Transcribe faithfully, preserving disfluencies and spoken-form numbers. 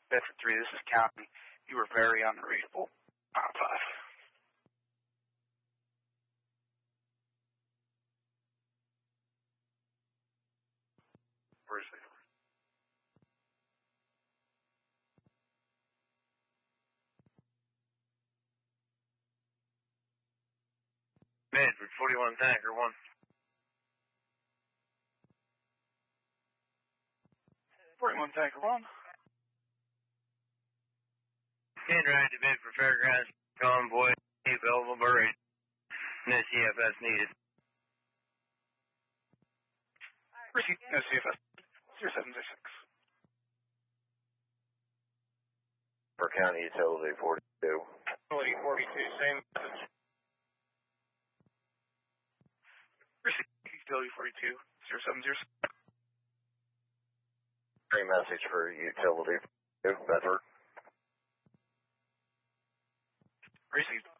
Bedford three, this is County. You were very unreadable. Out of five. Where is he? Bedford, forty-one Tanker, one. forty-one Tanker, one. ten right to Bedford Fairgrounds, convoy, available buried. No C F S needed. Receive, no C F S. zero seven zero six. For County Utility, forty-two. Utility, forty-two, same message. Receive, Utility, forty-two, zero seven zero six. Same message for Utility, Bedford. Received.